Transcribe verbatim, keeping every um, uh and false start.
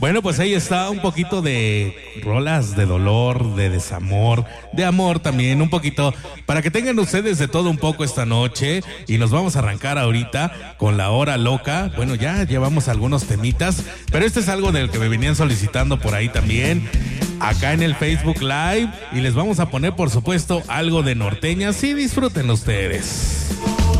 Bueno, pues ahí está un poquito de rolas de dolor, de desamor, de amor también, un poquito, para que tengan ustedes de todo un poco esta noche. Y nos vamos a arrancar ahorita con la hora loca. Bueno, ya llevamos algunos temitas, pero este es algo del que me venían solicitando por ahí también, acá en el Facebook Live. Y les vamos a poner, por supuesto, algo de norteña. Sí, disfruten ustedes.